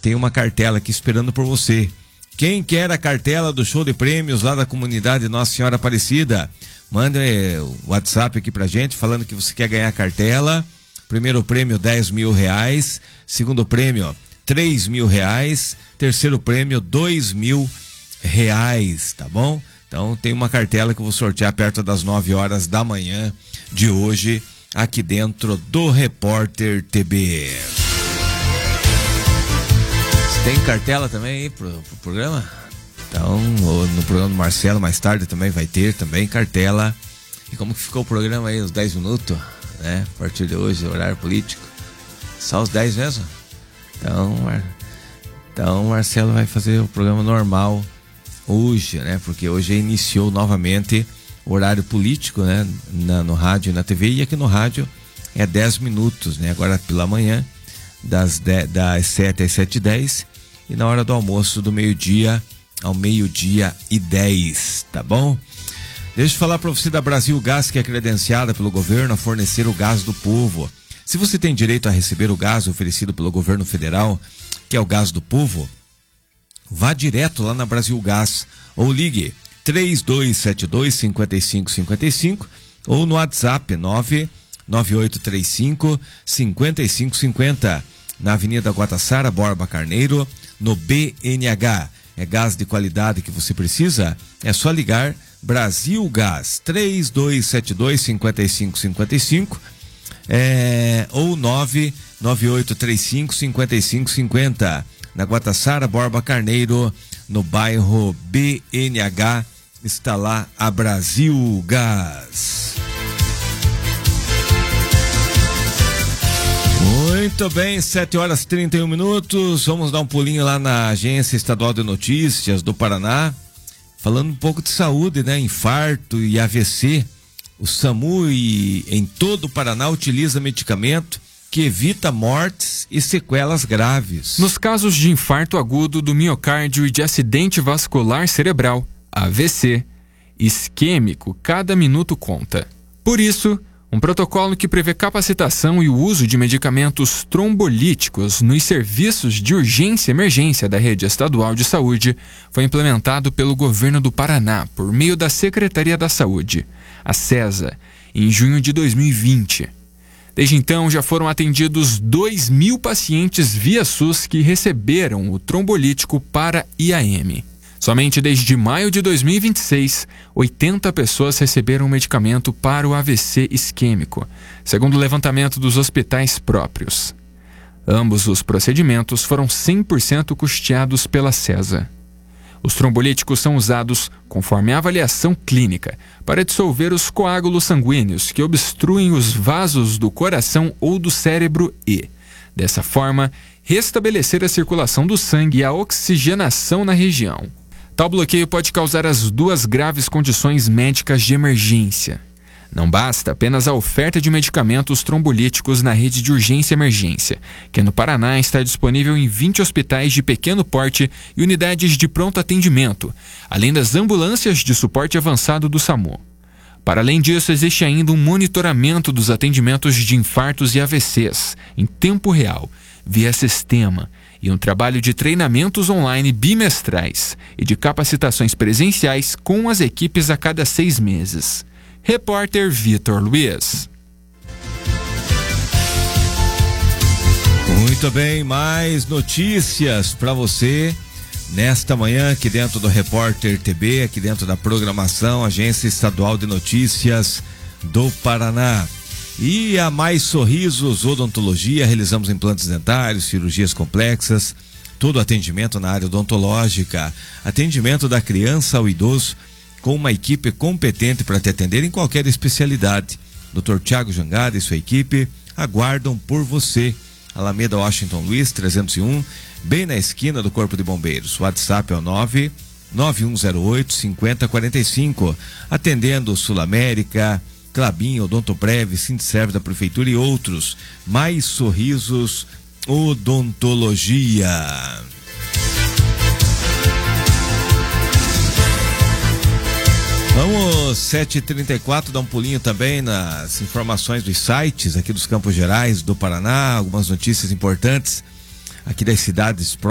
tem uma cartela aqui esperando por você. Quem quer a cartela do show de prêmios lá da comunidade Nossa Senhora Aparecida? Manda o WhatsApp aqui pra gente falando que você quer ganhar a cartela. Primeiro prêmio R$10.000, segundo prêmio R$3.000, terceiro prêmio R$2.000, tá bom? Então tem uma cartela que eu vou sortear perto das 9 horas da manhã de hoje, aqui dentro do Repórter TB. Você tem cartela também aí pro programa? Então, no programa do Marcelo mais tarde também vai ter também cartela. E como que ficou o programa aí, os 10 minutos, né? A partir de hoje, horário político. Só os 10 mesmo? Então o Marcelo vai fazer o programa normal hoje, né? Porque hoje iniciou novamente o horário político, né? No rádio e na TV. E aqui no rádio é 10 minutos, né? Agora pela manhã, das 7 às 7h10. E na hora do almoço, do meio-dia ao 12h10, tá bom? Deixa eu falar para você da Brasil Gás, que é credenciada pelo governo a fornecer o gás do povo. Se você tem direito a receber o gás oferecido pelo governo federal, que é o gás do povo, vá direto lá na Brasil Gás ou ligue 3272-5555 ou no WhatsApp 99835-5550, na Avenida Guatassara, Borba Carneiro, no BNH. É gás de qualidade que você precisa? É só ligar Brasil Gás 3272-5555 ou 99835-5550, na Guatassara, Borba Carneiro, no bairro BNH, está lá a Brasil Gás. Muito bem, 7h31. Vamos dar um pulinho lá na Agência Estadual de Notícias do Paraná, falando um pouco de saúde, né? Infarto e AVC. O SAMU em todo o Paraná utiliza medicamento que evita mortes e sequelas graves. Nos casos de infarto agudo do miocárdio e de acidente vascular cerebral, AVC, isquêmico, cada minuto conta. Por isso, um protocolo que prevê capacitação e o uso de medicamentos trombolíticos nos serviços de urgência e emergência da rede estadual de saúde foi implementado pelo governo do Paraná por meio da Secretaria da Saúde, a SESA, em junho de 2020. Desde então, já foram atendidos 2.000 pacientes via SUS que receberam o trombolítico para IAM. Somente desde maio de 2026, 80 pessoas receberam o medicamento para o AVC isquêmico, segundo o levantamento dos hospitais próprios. Ambos os procedimentos foram 100% custeados pela SESA. Os trombolíticos são usados, conforme a avaliação clínica, para dissolver os coágulos sanguíneos que obstruem os vasos do coração ou do cérebro e, dessa forma, restabelecer a circulação do sangue e a oxigenação na região. Tal bloqueio pode causar as duas graves condições médicas de emergência. Não basta apenas a oferta de medicamentos trombolíticos na rede de urgência e emergência, que no Paraná está disponível em 20 hospitais de pequeno porte e unidades de pronto atendimento, além das ambulâncias de suporte avançado do SAMU. Para além disso, existe ainda um monitoramento dos atendimentos de infartos e AVCs, em tempo real, via sistema, e um trabalho de treinamentos online bimestrais e de capacitações presenciais com as equipes a cada 6 meses. Repórter Vitor Luiz. Muito bem, mais notícias para você nesta manhã aqui dentro do Repórter TB, aqui dentro da programação Agência Estadual de Notícias do Paraná. E a Mais Sorrisos Odontologia, realizamos implantes dentários, cirurgias complexas, todo atendimento na área odontológica, atendimento da criança ao idoso, com uma equipe competente para te atender em qualquer especialidade. Dr. Tiago Jangada e sua equipe aguardam por você. Alameda Washington Luiz 301, bem na esquina do Corpo de Bombeiros. O WhatsApp é o 99108-5045. Atendendo Sul América, Klabin, Odontoprev, Sindserv da Prefeitura e outros. Mais Sorrisos Odontologia. Vamos, 7h34, dar um pulinho também nas informações dos sites aqui dos Campos Gerais do Paraná, algumas notícias importantes aqui das cidades próximas.